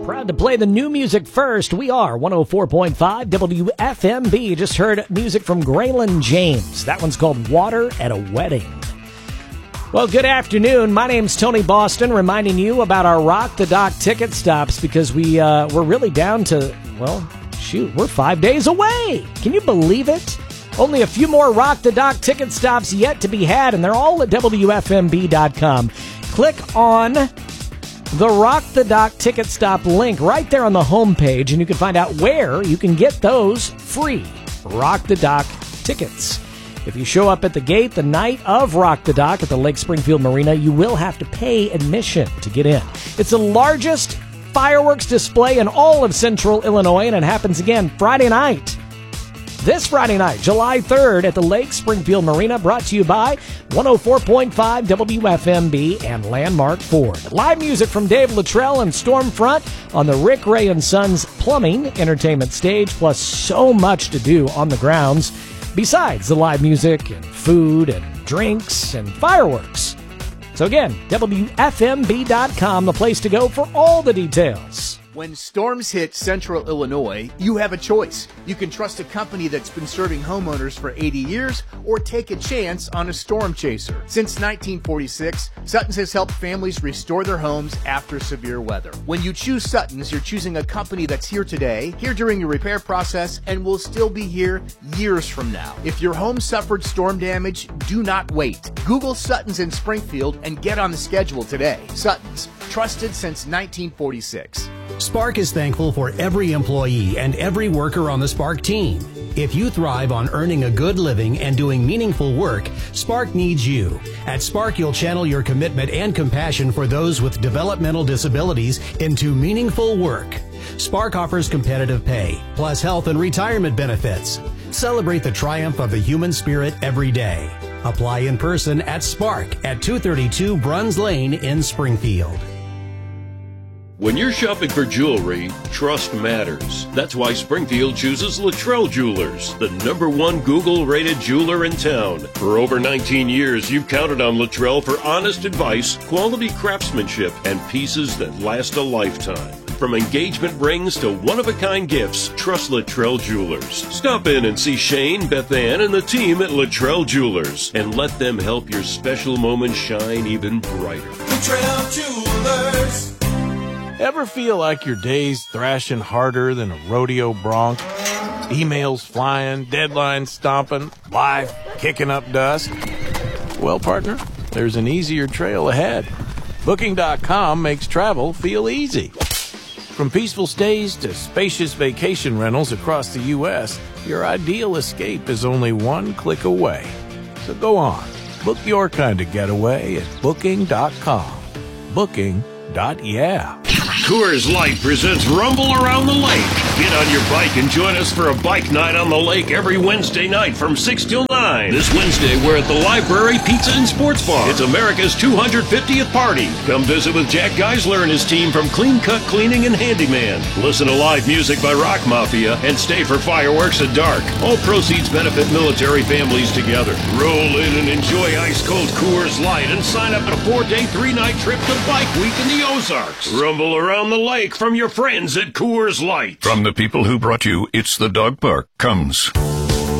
Proud to play the new music first. We are 104.5 WFMB. You just heard music from Graylin James. That one's called Water at a Wedding. Well, good afternoon. My name's Tony Boston, reminding you about our Rock the Dock ticket stops because we're really down to, we're 5 days away. Can you believe it? Only a few more Rock the Dock ticket stops yet to be had, and they're all at WFMB.com. Click on the Rock the Dock ticket stop link right there on the homepage, and you can find out where you can get those free Rock the Dock tickets. If you show up at the gate the night of Rock the Dock at the Lake Springfield Marina, you will have to pay admission to get in. It's the largest fireworks display in all of Central Illinois, and it happens again Friday night. This Friday night, July 3rd, at the Lake Springfield Marina, brought to you by 104.5 WFMB and Landmark Ford. Live music from Dave Luttrell and Stormfront on the Rick Ray and Sons Plumbing Entertainment Stage, plus so much to do on the grounds, besides the live music and food and drinks and fireworks. So again, WFMB.com, the place to go for all the details. When storms hit Central Illinois, you have a choice. You can trust a company that's been serving homeowners for 80 years or take a chance on a storm chaser. Since 1946, Sutton's has helped families restore their homes after severe weather. When you choose Sutton's, you're choosing a company that's here today, here during your repair process, and will still be here years from now. If your home suffered storm damage, do not wait. Google Sutton's in Springfield and get on the schedule today. Sutton's, trusted since 1946. Spark is thankful for every employee and every worker on the Spark team. If you thrive on earning a good living and doing meaningful work, Spark needs you. At Spark, you'll channel your commitment and compassion for those with developmental disabilities into meaningful work. Spark offers competitive pay, plus health and retirement benefits. Celebrate the triumph of the human spirit every day. Apply in person at Spark at 232 Bruns Lane in Springfield. When you're shopping for jewelry, trust matters. That's why Springfield chooses Luttrell Jewelers, the #1 Google-rated jeweler in town. For over 19 years, you've counted on Luttrell for honest advice, quality craftsmanship, and pieces that last a lifetime. From engagement rings to one-of-a-kind gifts, trust Luttrell Jewelers. Stop in and see Shane, Beth Ann, and the team at Luttrell Jewelers, and let them help your special moments shine even brighter. Luttrell Jewelers. Ever feel like your day's thrashing harder than a rodeo bronc? Emails flying, deadlines stomping, life kicking up dust? Well, partner, there's an easier trail ahead. Booking.com makes travel feel easy. From peaceful stays to spacious vacation rentals across the U.S., your ideal escape is only one click away. So go on, book your kind of getaway at Booking.com. Booking.yeah. Coors Light presents Rumble Around the Lake. Get on your bike and join us for a bike night on the lake every Wednesday night from 6 till 9. This Wednesday, we're at the Library Pizza and Sports Bar. It's America's 250th party. Come visit with Jack Geisler and his team from Clean Cut Cleaning and Handyman. Listen to live music by Rock Mafia and stay for fireworks at dark. All proceeds benefit military families together. Roll in and enjoy ice-cold Coors Light and sign up at a 4-day, 3-night trip to Bike Week in the Ozarks. Rumble around the lake from your friends at Coors Light. From the people who brought you It's the Dog Park comes